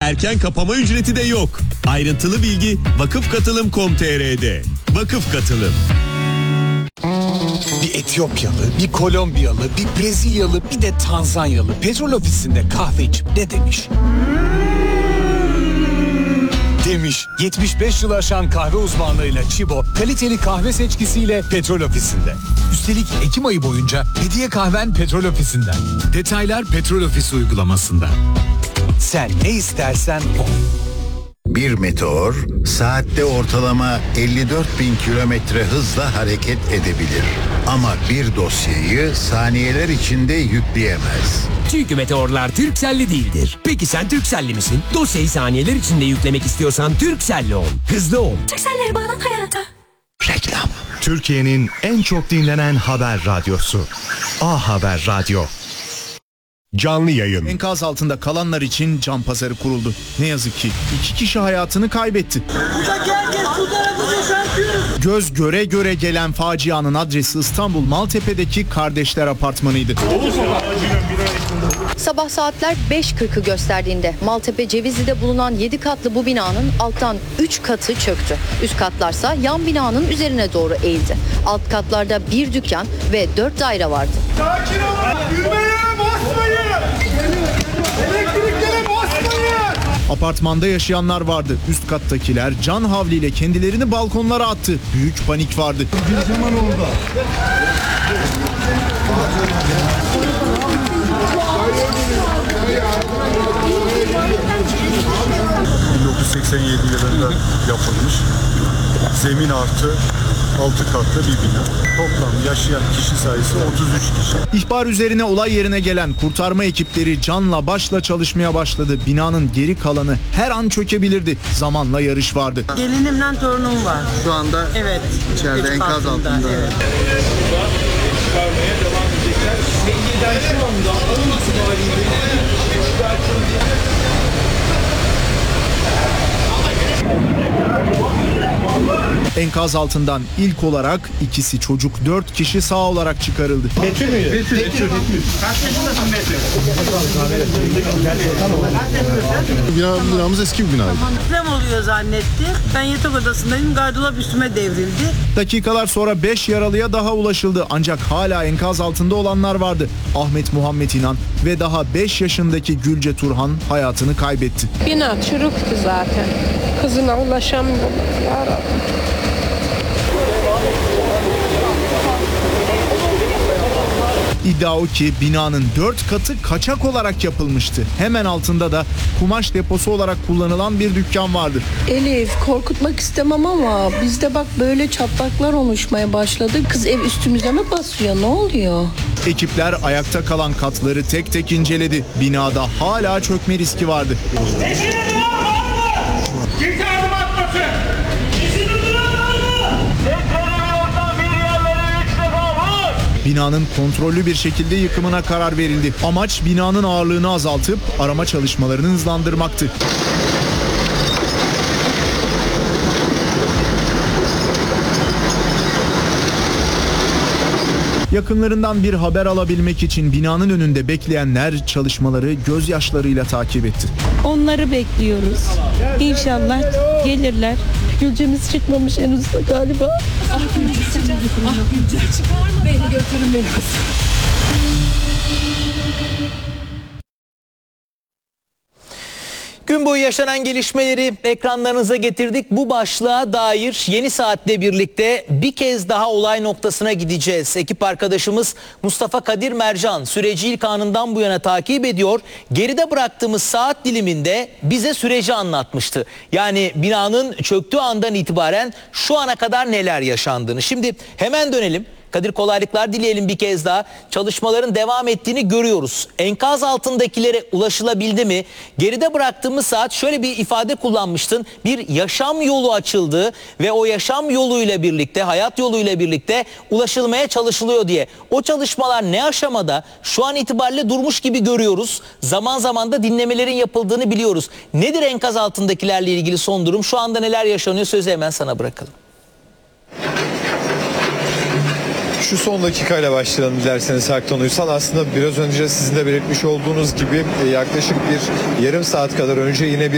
erken kapama ücreti de yok. Ayrıntılı bilgi vakıfkatılım.com.tr'de. Vakıf Katılım. Bir Etiyopyalı, bir Kolombiyalı, bir Brezilyalı, bir de Tanzanyalı petrol ofisinde kahve içip ne demiş? Demiş, 75 yıl aşan kahve uzmanlığıyla Chibo, kaliteli kahve seçkisiyle petrol ofisinde. Üstelik Ekim ayı boyunca hediye kahven petrol ofisinden. Detaylar petrol ofisi uygulamasında. Sen ne istersen o. Bir meteor saatte ortalama 54 bin kilometre hızla hareket edebilir. Ama bir dosyayı saniyeler içinde yükleyemez. Çünkü meteorlar Turkcell'li değildir. Peki sen Turkcell'li misin? Dosyayı saniyeler içinde yüklemek istiyorsan Turkcell'li ol. Hızlı ol. Turkcell'leri bağlan hayata. Reklam. Türkiye'nin en çok dinlenen haber radyosu. A Haber Radyo. Canlı yayın. Enkaz altında kalanlar için can pazarı kuruldu. Ne yazık ki 2 kişi hayatını kaybetti. Göz göre göre gelen facianın adresi İstanbul Maltepe'deki Kardeşler Apartmanı'ydı. Sabah saatler 5.40'ı gösterdiğinde Maltepe Cevizli'de bulunan 7 katlı bu binanın alttan 3 katı çöktü. Üst katlarsa yan binanın üzerine doğru eğildi. Alt katlarda bir dükkan ve 4 daire vardı. Sakin olun! Gülmeye basmayın! Elektriklere basmayın! Apartmanda yaşayanlar vardı. Üst kattakiler can havliyle kendilerini balkonlara attı. Büyük panik vardı. Bir zaman oldu. 1987 yılında yapılmış. Zemin artı 6 katlı bir bina. Toplam yaşayan kişi sayısı 33 kişi. İhbar üzerine olay yerine gelen kurtarma ekipleri canla başla çalışmaya başladı. Binanın geri kalanı her an çökebilirdi. Zamanla yarış vardı. Gelinimle torunum var. Şu anda Evet. içeride enkaz altında. Evet. Enkaz altından ilk olarak ikisi çocuk 4 kişi sağ olarak çıkarıldı. Betül müydü? Betül. Kaç yaşındasın Betül? Binamız eski bir binaydı. Deprem oluyor zannetti. Ben yatak odasındayım. Gardırop üstüme devrildi. Dakikalar sonra 5 yaralıya daha ulaşıldı. Ancak hala enkaz altında olanlar vardı. Ahmet Muhammed İnan ve daha 5 yaşındaki Gülce Turhan hayatını kaybetti. Bina çürüktü zaten. Kızına ulaşamıyorum. Ya Rabbi. İddia o ki binanın 4 katı kaçak olarak yapılmıştı. Hemen altında da kumaş deposu olarak kullanılan bir dükkan vardı. Elif, korkutmak istemem ama bizde bak böyle çatlaklar oluşmaya başladı. Kız ev üstümüze mi basıyor? Ne oluyor? Ekipler ayakta kalan katları tek tek inceledi. Binada hala çökme riski vardı. Kimse adım atmasın! Binanın kontrollü bir şekilde yıkımına karar verildi. Amaç binanın ağırlığını azaltıp arama çalışmalarını hızlandırmaktı. Yakınlarından bir haber alabilmek için binanın önünde bekleyenler çalışmaları gözyaşlarıyla takip etti. Onları bekliyoruz. İnşallah gelirler. Gülcemiz çıkmamış henüz de galiba. Gülce çıkar mı? Beni götürün beni kız. Gün boyu yaşanan gelişmeleri ekranlarınıza getirdik. Bu başlığa dair Yeni Saat'le birlikte bir kez daha olay noktasına gideceğiz. Ekip arkadaşımız Mustafa Kadir Mercan süreci ilk anından bu yana takip ediyor. Geride bıraktığımız saat diliminde bize süreci anlatmıştı. Yani binanın çöktüğü andan itibaren şu ana kadar neler yaşandığını. Şimdi hemen dönelim. Kadir, kolaylıklar dileyelim bir kez daha. Çalışmaların devam ettiğini görüyoruz. Enkaz altındakilere ulaşılabildi mi? Geride bıraktığımız saat şöyle bir ifade kullanmıştın. Bir yaşam yolu açıldı ve o yaşam yoluyla birlikte, hayat yoluyla birlikte ulaşılmaya çalışılıyor diye. O çalışmalar ne aşamada? Şu an itibariyle durmuş gibi görüyoruz. Zaman zaman da dinlemelerin yapıldığını biliyoruz. Nedir enkaz altındakilerle ilgili son durum? Şu anda neler yaşanıyor? Sözü hemen sana bırakalım. Şu son dakikayla başlayalım dilerseniz Haktan Uysal. Aslında biraz önce sizin de belirtmiş olduğunuz gibi yaklaşık bir yarım saat kadar önce yine bir